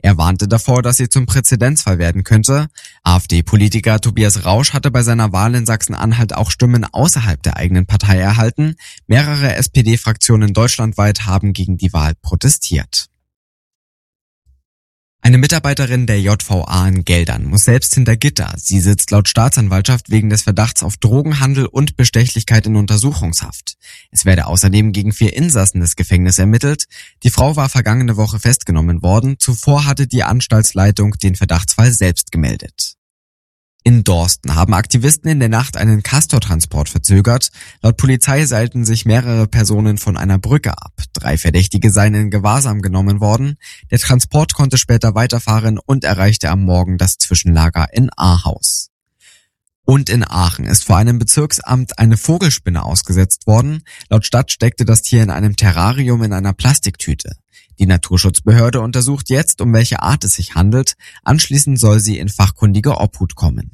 Er warnte davor, dass sie zum Präzedenzfall werden könnte. AfD-Politiker Tobias Rausch hatte bei seiner Wahl in Sachsen-Anhalt auch Stimmen außerhalb der eigenen Partei erhalten. Mehrere SPD-Fraktionen deutschlandweit haben gegen die Wahl protestiert. Eine Mitarbeiterin der JVA in Geldern muss selbst hinter Gitter. Sie sitzt laut Staatsanwaltschaft wegen des Verdachts auf Drogenhandel und Bestechlichkeit in Untersuchungshaft. Es werde außerdem gegen 4 Insassen des Gefängnisses ermittelt. Die Frau war vergangene Woche festgenommen worden. Zuvor hatte die Anstaltsleitung den Verdachtsfall selbst gemeldet. In Dorsten haben Aktivisten in der Nacht einen Castor-Transport verzögert. Laut Polizei seilten sich mehrere Personen von einer Brücke ab. 3 Verdächtige seien in Gewahrsam genommen worden. Der Transport konnte später weiterfahren und erreichte am Morgen das Zwischenlager in Ahaus. Und in Aachen ist vor einem Bezirksamt eine Vogelspinne ausgesetzt worden. Laut Stadt steckte das Tier in einem Terrarium in einer Plastiktüte. Die Naturschutzbehörde untersucht jetzt, um welche Art es sich handelt. Anschließend soll sie in fachkundige Obhut kommen.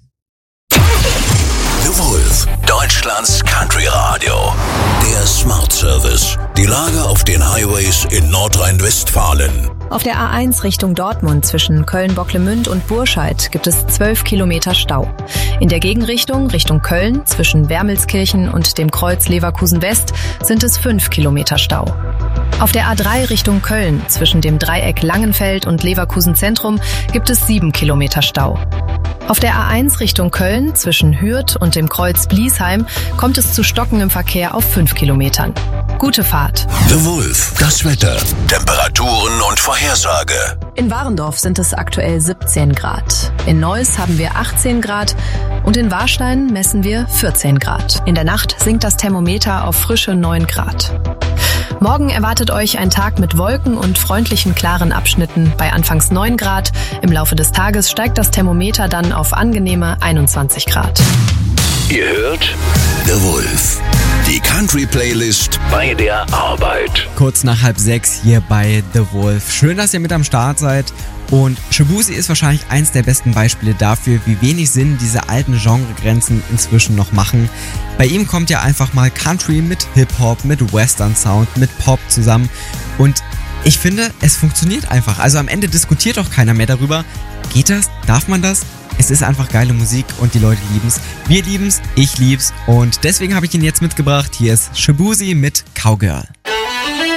The Wolf, Deutschlands Country-Radio. Der Smart Service. Die Lage auf den Highways in Nordrhein-Westfalen. Auf der A1 Richtung Dortmund zwischen Köln-Bocklemünd und Burscheid gibt es 12 Kilometer Stau. In der Gegenrichtung Richtung Köln zwischen Wermelskirchen und dem Kreuz Leverkusen West sind es 5 Kilometer Stau. Auf der A3 Richtung Köln zwischen dem Dreieck Langenfeld und Leverkusen Zentrum gibt es 7 Kilometer Stau. Auf der A1 Richtung Köln zwischen Hürth und dem Kreuz Bliesheim kommt es zu Stocken im Verkehr auf 5 Kilometern. Gute Fahrt. The Wolf, das Wetter, Temperaturen und Vorhersage. In Warendorf sind es aktuell 17 Grad. In Neuss haben wir 18 Grad und in Warstein messen wir 14 Grad. In der Nacht sinkt das Thermometer auf frische 9 Grad. Morgen erwartet euch ein Tag mit Wolken und freundlichen, klaren Abschnitten bei anfangs 9 Grad. Im Laufe des Tages steigt das Thermometer dann auf angenehme 21 Grad. Ihr hört The Wolf, die Country-Playlist bei der Arbeit. Kurz nach 5:30 hier bei The Wolf. Schön, dass ihr mit am Start seid. Und Shaboozey ist wahrscheinlich eins der besten Beispiele dafür, wie wenig Sinn diese alten Genregrenzen inzwischen noch machen. Bei ihm kommt ja einfach mal Country mit Hip-Hop, mit Western-Sound, mit Pop zusammen. Und ich finde, es funktioniert einfach. Also am Ende diskutiert auch keiner mehr darüber. Geht das? Darf man das? Es ist einfach geile Musik und die Leute lieben's. Wir lieben's, ich lieb's. Und deswegen habe ich ihn jetzt mitgebracht. Hier ist Shaboozey mit Cowgirl.